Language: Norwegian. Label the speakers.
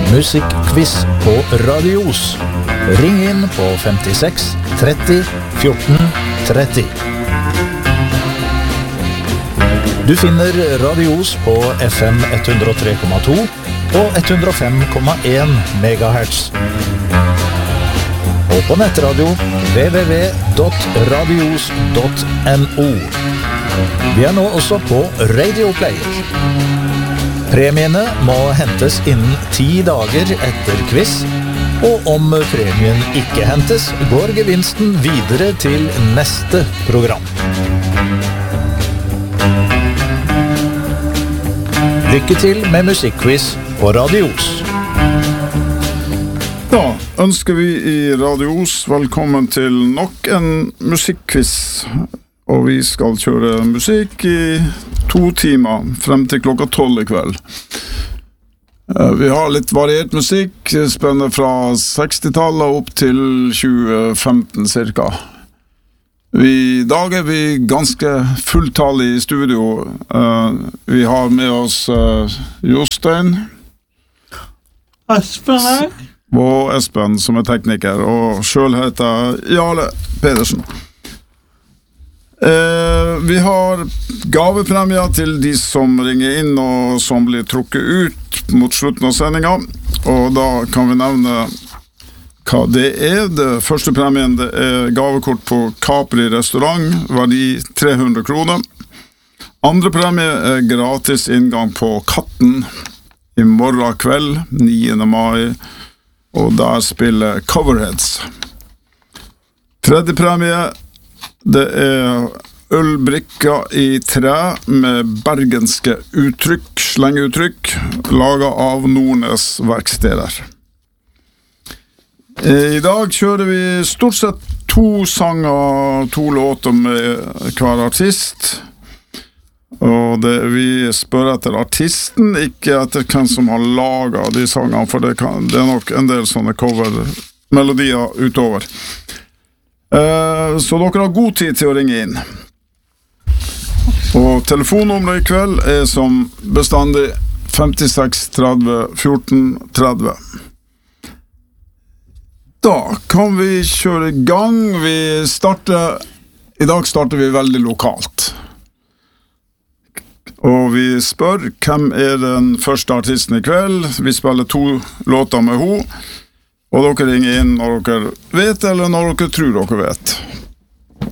Speaker 1: Musikkquiz på Radios. Ring inn på 56 30 14 30. Du finner Radios på FM 103,2 og 105,1 MHz. Og på nettradio www.radios.no. Vi nå også på Radio Player. Premiene må hentes innen 10 dager etter quiz, og om premien ikke hentes, går gevinsten videre til neste program. Lykke til med musikkquiz på Radios.
Speaker 2: Da ønsker vi i Radios velkommen til nok en musikkquiz. Og vi skal kjøre musikk i 2 timer, frem til klokka 12 i kveld. Vi har litt variert musikk, spennende fra 60-tallet opp til 2015 cirka. I dag vi ganske fulltallig i studio. Vi har med oss Jostein.
Speaker 3: Espen her.
Speaker 2: Og Espen som tekniker, og selv heter Jarle Pedersen. Vi har gavepremier til de som ringer inn og som blir trukket ut mot slutten av sendingen, og da kan vi nevne hva det er. Det første premien det er gavekort på Capri restaurant, verdi 300 kroner. Andre premie er gratis inngang på Katten i morgen kveld, 9. mai, og der spiller Coverheads. Tredje premie det er ølbrikker i tre med bergenske uttrykk, slengeuttrykk, laget av Nordnes verksteder. I dag kjører vi stort sett 2 sanger, 2 låter med hver artist. Og vi spør etter artisten, ikke etter hvem som har laget de sangene, for det er nok en del sånne covermelodier utover. Så dere har god tid til å ringe inn. Og telefonnummeret i kveld er som bestandig 56 30 14 30. Da kan vi kjøre i gang. I dag starter vi veldig lokalt. Og vi spør hvem er den første artisten i kveld. Vi spiller 2 låter med henne. Og dere ringer inn når dere vet, eller når dere tror dere vet.